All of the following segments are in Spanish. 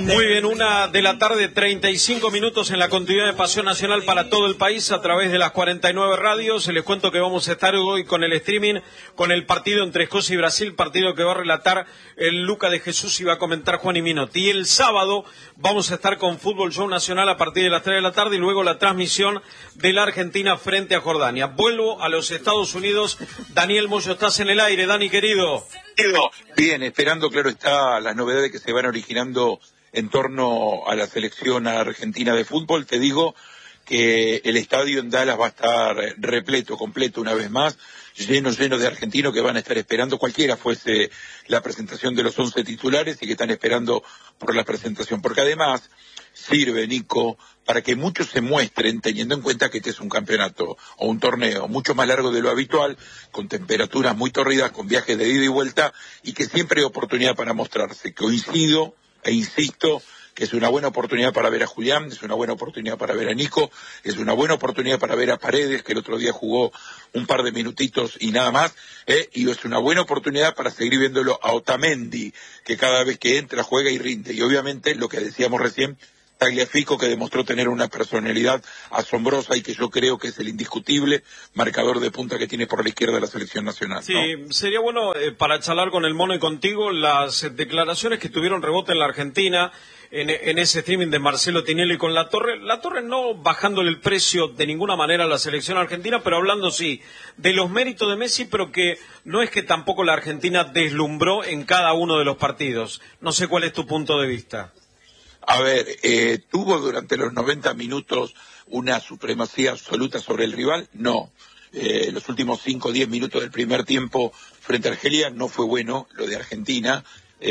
Muy bien, 1:35 en la continuidad de Pasión Nacional para todo el país a través de las 49 radios. Les cuento que vamos a estar hoy con el streaming, con el partido entre Escocia y Brasil, partido que va a relatar el Luca de Jesús y va a comentar Juan y Minotti. Y el sábado vamos a estar con Fútbol Show Nacional a partir de las 3 de la tarde y luego la transmisión de la Argentina frente a Jordania. Vuelvo a los Estados Unidos. Daniel Moyo, estás en el aire, Dani querido. Bien, esperando, claro está, las novedades que se van originando en torno a la selección argentina de fútbol. Te digo que el estadio en Dallas va a estar repleto, completo una vez más, lleno de argentinos que van a estar esperando, cualquiera fuese la presentación de los 11 titulares y que están esperando por la presentación, porque además sirve, Nico, para que muchos se muestren teniendo en cuenta que este es un campeonato o un torneo mucho más largo de lo habitual, con temperaturas muy tórridas, con viajes de ida y vuelta, y que siempre hay oportunidad para mostrarse. Coincido e insisto que es una buena oportunidad para ver a Julián, es una buena oportunidad para ver a Nico, es una buena oportunidad para ver a Paredes, que el otro día jugó un par de minutitos y nada más, y es una buena oportunidad para seguir viéndolo a Otamendi, que cada vez que entra juega y rinde, y obviamente lo que decíamos recién, Tagliafico, que demostró tener una personalidad asombrosa y que yo creo que es el indiscutible marcador de punta que tiene por la izquierda la selección nacional, Sí, ¿no? sería bueno para charlar con el Mono y contigo las declaraciones que tuvieron rebote en la Argentina en ese streaming de Marcelo Tinelli con La Torre no bajándole el precio de ninguna manera a la selección argentina, pero hablando sí de los méritos de Messi, pero que no es que tampoco la Argentina deslumbró en cada uno de los partidos. No sé cuál es tu punto de vista. A ver, ¿tuvo durante los 90 minutos una supremacía absoluta sobre el rival? No. Los últimos 5 o 10 minutos del primer tiempo frente a Argelia no fue bueno, lo de Argentina,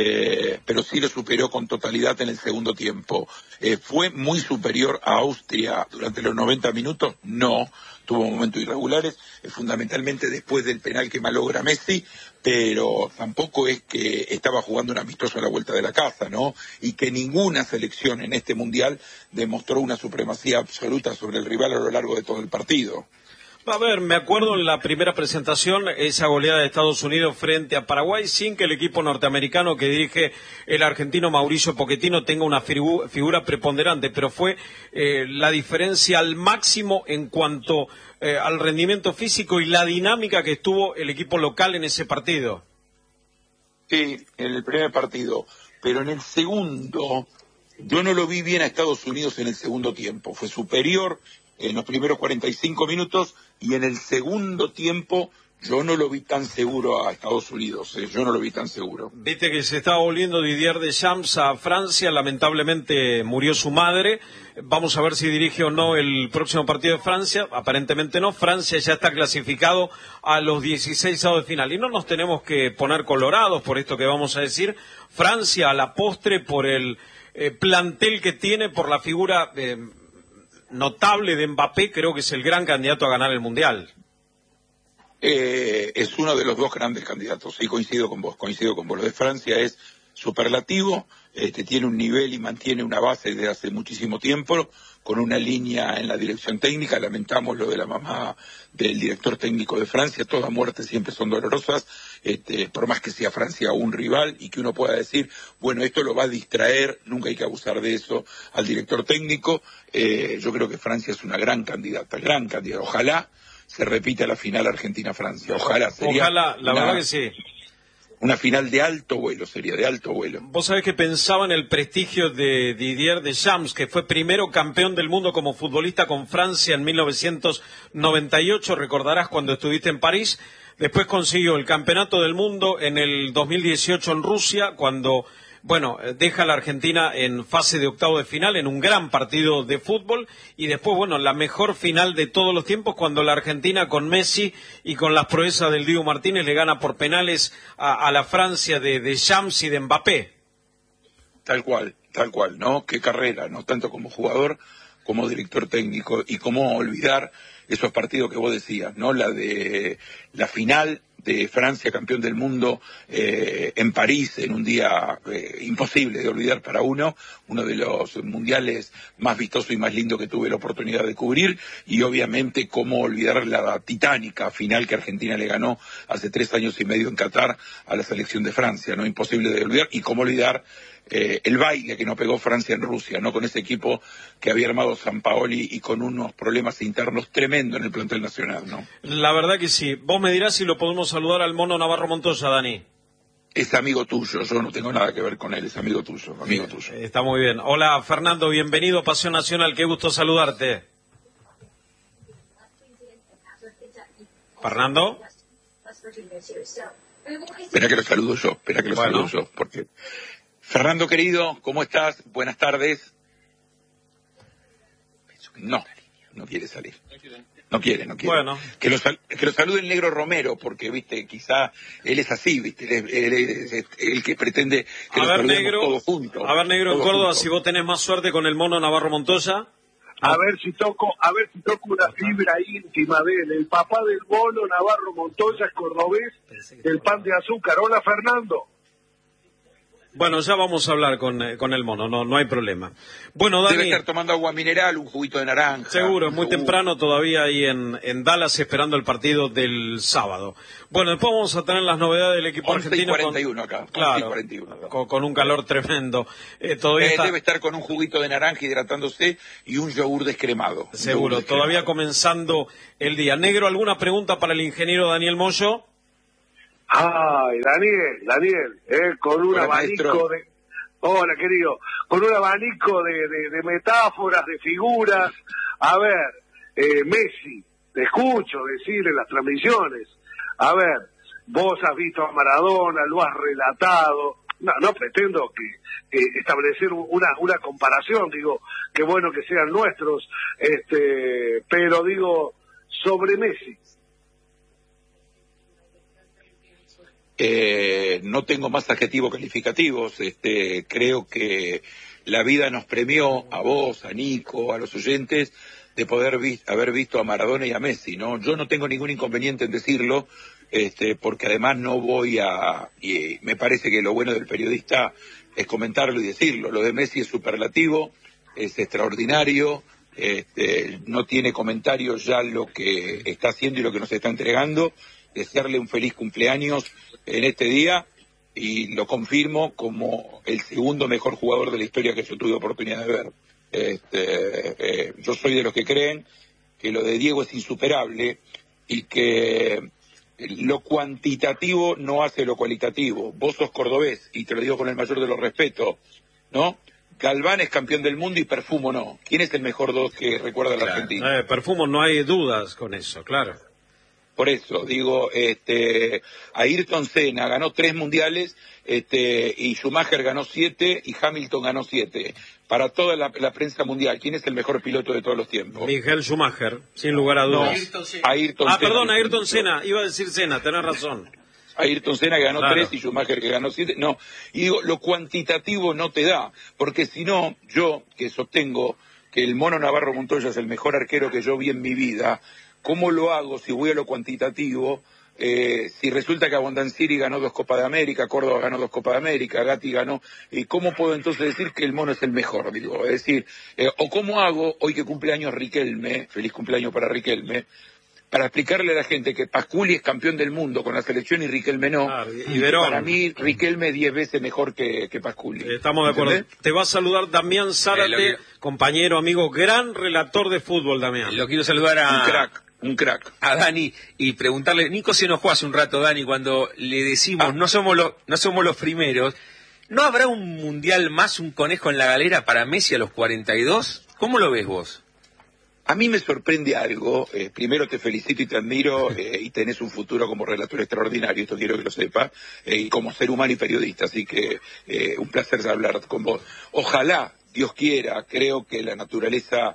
pero sí lo superó con totalidad en el segundo tiempo. ¿Fue muy superior a Austria durante los 90 minutos? No. Tuvo momentos irregulares, fundamentalmente después del penal que malogra Messi, pero tampoco es que estaba jugando un amistoso a la vuelta de la casa, ¿no? Y que ninguna selección en este Mundial demostró una supremacía absoluta sobre el rival a lo largo de todo el partido. A ver, me acuerdo en la primera presentación, esa goleada de Estados Unidos frente a Paraguay, sin que el equipo norteamericano que dirige el argentino Mauricio Pochettino tenga una figura preponderante, pero fue la diferencia al máximo en cuanto al rendimiento físico y la dinámica que estuvo el equipo local en ese partido. Sí, en el primer partido, pero en el segundo, yo no lo vi bien a Estados Unidos en el segundo tiempo, fue superior en los primeros 45 minutos y en el segundo tiempo yo no lo vi tan seguro a Estados Unidos, yo no lo vi tan seguro. Viste que se estaba volviendo Didier Deschamps a Francia, lamentablemente murió su madre, vamos a ver si dirige o no el próximo partido de Francia, aparentemente no, Francia ya está clasificado a los 16avos de final y no nos tenemos que poner colorados por esto que vamos a decir, Francia a la postre por el plantel que tiene, por la figura notable de Mbappé, creo que es el gran candidato a ganar el Mundial. Es uno de los dos grandes candidatos, sí, coincido con vos. Lo de Francia es superlativo, tiene un nivel y mantiene una base desde hace muchísimo tiempo, con una línea en la dirección técnica. Lamentamos lo de la mamá del director técnico de Francia, todas muertes siempre son dolorosas, por más que sea Francia un rival y que uno pueda decir, bueno, esto lo va a distraer, nunca hay que abusar de eso al director técnico. Yo creo que Francia es una gran candidata, ojalá se repita la final Argentina-Francia, ojalá, la verdad que sí. Una final de alto vuelo, sería de alto vuelo. Vos sabés que pensaba en el prestigio de Didier Deschamps, que fue primero campeón del mundo como futbolista con Francia en 1998, recordarás cuando estuviste en París. Después consiguió el campeonato del mundo en el 2018 en Rusia, cuando, deja a la Argentina en fase de octavo de final, en un gran partido de fútbol, y después, la mejor final de todos los tiempos, cuando la Argentina con Messi y con las proezas del Dibu Martínez le gana por penales a la Francia de Deschamps y de Mbappé. Tal cual, ¿no? Qué carrera, ¿no? Tanto como jugador como director técnico, y cómo olvidar esos partidos que vos decías, ¿no? La final de Francia, campeón del mundo, en París, en un día imposible de olvidar para uno de los mundiales más vistosos y más lindos que tuve la oportunidad de cubrir, y obviamente cómo olvidar la titánica final que Argentina le ganó hace 3 años y medio en Qatar a la selección de Francia, ¿no? Imposible de olvidar, y cómo olvidar el baile que nos pegó Francia en Rusia, ¿no? Con ese equipo que había armado Sampaoli y con unos problemas internos tremendos en el plantel nacional, ¿no? La verdad que sí. Vos me dirás si lo podemos saludar al Mono Navarro Montoya, Dani. Es amigo tuyo, yo no tengo nada que ver con él, es amigo tuyo. Está muy bien. Hola, Fernando, bienvenido a Pasión Nacional, qué gusto saludarte. ¿Fernando? Espera que lo saludo yo, porque... Fernando, querido, ¿cómo estás? Buenas tardes. No quiere salir. No quiere. Bueno. Que lo salude el negro Romero, porque, viste, quizá él es así, viste, él es el que pretende que lo saludemos todos juntos. A ver, negro, en Córdoba, si vos tenés más suerte con el Mono Navarro Montoya. A ver si toco una fibra íntima de él. El papá del Mono Navarro Montoya es cordobés del Pan de Azúcar. Hola, Fernando. Bueno, ya vamos a hablar con el Mono, no hay problema. Bueno, Dani, debe estar tomando agua mineral, un juguito de naranja. Seguro, es muy temprano todavía ahí en Dallas esperando el partido del sábado. Bueno, después vamos a tener las novedades del equipo argentino. 41 acá. Claro, 41. Con un calor tremendo. Debe estar con un juguito de naranja hidratándose y un yogur descremado. Seguro, todavía comenzando el día. Negro, ¿alguna pregunta para el ingeniero Daniel Moyo? Ay, Daniel, con un abanico de... Hola, querido. Con un abanico de metáforas, de figuras. A ver, Messi, te escucho decir en las transmisiones. A ver, vos has visto a Maradona, lo has relatado. No pretendo que establecer una comparación, digo, qué bueno que sean nuestros, pero digo, sobre Messi. No tengo más adjetivos calificativos. Creo que la vida nos premió a vos, a Nico, a los oyentes, de poder haber visto a Maradona y a Messi, ¿no? Yo no tengo ningún inconveniente en decirlo, porque además no voy y me parece que lo bueno del periodista es comentarlo y decirlo. Lo de Messi es superlativo, es extraordinario, no tiene comentarios ya lo que está haciendo y lo que nos está entregando. Desearle un feliz cumpleaños en este día, y lo confirmo como el segundo mejor jugador de la historia que yo tuve oportunidad de ver. Yo soy de los que creen que lo de Diego es insuperable y que lo cuantitativo no hace lo cualitativo. Vos sos cordobés, y te lo digo con el mayor de los respetos, ¿no? Galván es campeón del mundo y Perfumo no. ¿Quién es el mejor 2 que recuerda la Argentina? Perfumo, no hay dudas con eso, claro. Por eso, digo, Ayrton Senna ganó 3 mundiales, y Schumacher ganó 7 y Hamilton ganó 7. Para toda la prensa mundial, ¿quién es el mejor piloto de todos los tiempos? Michael Schumacher, sin lugar a dudas. Ayrton Senna. Perdón, Ayrton Senna, iba a decir Senna, tenés razón. Ayrton Senna que ganó 3 y Schumacher que ganó 7. No, y digo, lo cuantitativo no te da, porque si no, yo que sostengo que el Mono Navarro Montoya es el mejor arquero que yo vi en mi vida, ¿cómo lo hago si voy a lo cuantitativo? Si resulta que Abondancieri ganó 2 Copas de América, Córdoba ganó 2 Copas de América, Gatti ganó, ¿y cómo puedo entonces decir que el Mono es el mejor? Digo, es decir, o cómo hago, hoy que cumpleaños Riquelme, feliz cumpleaños para Riquelme, para explicarle a la gente que Pasculi es campeón del mundo con la selección y Riquelme no, y para mí Riquelme 10 veces mejor que Pasculi. Estamos de acuerdo. Te va a saludar Damián Zárate, compañero, amigo, gran relator de fútbol, Damián. Lo quiero saludar a... Un crack. A Dani, y preguntarle, Nico se enojó hace un rato, Dani, cuando le decimos no somos los primeros. ¿No habrá un mundial más, un conejo en la galera para Messi a los 42? ¿Cómo lo ves vos? A mí me sorprende algo. Primero te felicito y te admiro, y tenés un futuro como relator extraordinario, esto quiero que lo sepas, y como ser humano y periodista, así que un placer hablar con vos. Ojalá, Dios quiera, creo que la naturaleza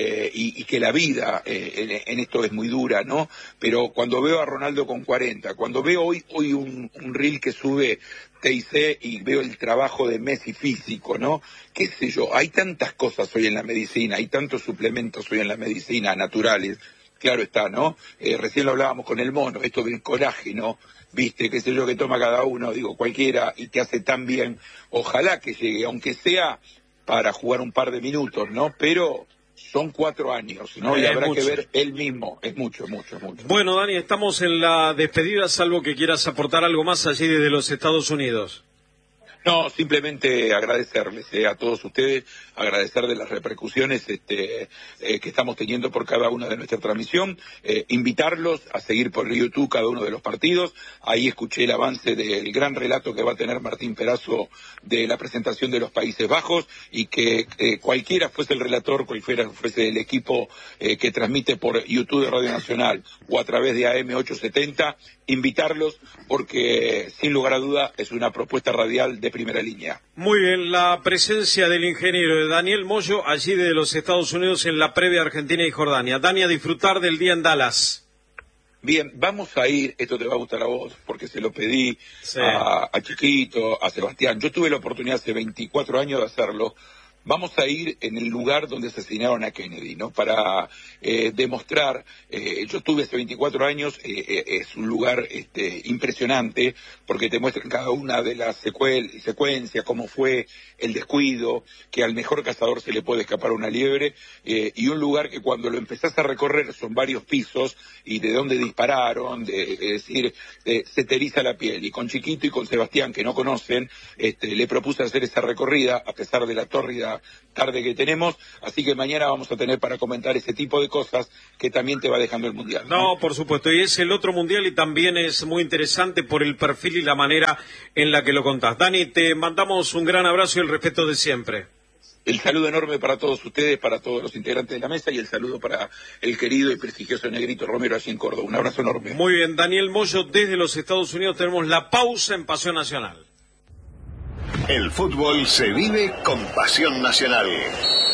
y que la vida en esto es muy dura, ¿no? Pero cuando veo a Ronaldo con 40, cuando veo hoy un reel que sube TIC y veo el trabajo de Messi físico, ¿no? Qué sé yo, hay tantas cosas hoy en la medicina, hay tantos suplementos hoy en la medicina naturales, claro está, ¿no? Recién lo hablábamos con el mono, esto del coraje, ¿no? Viste, qué sé yo, que toma cada uno, digo, cualquiera, y que hace tan bien. Ojalá que llegue, aunque sea para jugar un par de minutos, ¿no? Pero son 4 años, ¿no? Y habrá que ver él mismo. Es mucho, mucho, mucho. Bueno, Dani, estamos en la despedida, salvo que quieras aportar algo más allí desde los Estados Unidos. No, simplemente agradecerles a todos ustedes, agradecer de las repercusiones que estamos teniendo por cada una de nuestra transmisión, invitarlos a seguir por YouTube cada uno de los partidos. Ahí escuché el avance del gran relato que va a tener Martín Perazo de la presentación de los Países Bajos, y que cualquiera fuese el relator, cualquiera fuese el equipo que transmite por YouTube de Radio Nacional o a través de AM 870, invitarlos, porque sin lugar a duda es una propuesta radial de primera línea. Muy bien, la presencia del ingeniero Daniel Moyo allí de los Estados Unidos en la previa Argentina y Jordania. Dani, a disfrutar del día en Dallas. Bien, vamos a ir, esto te va a gustar a vos, porque se lo pedí a Chiquito, a Sebastián. Yo tuve la oportunidad hace 24 años de hacerlo. Vamos a ir en el lugar donde asesinaron a Kennedy, ¿no? Para demostrar, yo estuve hace 24 años, es un lugar impresionante, porque te muestran cada una de las secuencias, cómo fue el descuido, que al mejor cazador se le puede escapar una liebre, y un lugar que cuando lo empezás a recorrer son varios pisos, y de dónde dispararon, es decir, se te eriza la piel. Y con Chiquito y con Sebastián, que no conocen, le propuse hacer esa recorrida, a pesar de la tórrida tarde que tenemos, así que mañana vamos a tener para comentar ese tipo de cosas que también te va dejando el Mundial. No, por supuesto, y es el otro Mundial y también es muy interesante por el perfil y la manera en la que lo contás. Dani, te mandamos un gran abrazo y el respeto de siempre. El saludo enorme para todos ustedes, para todos los integrantes de la mesa, y el saludo para el querido y prestigioso Negrito Romero allí en Córdoba. Un abrazo enorme. Muy bien, Daniel Moyo desde los Estados Unidos. Tenemos la pausa en Pasión Nacional. El fútbol se vive con Pasión Nacional.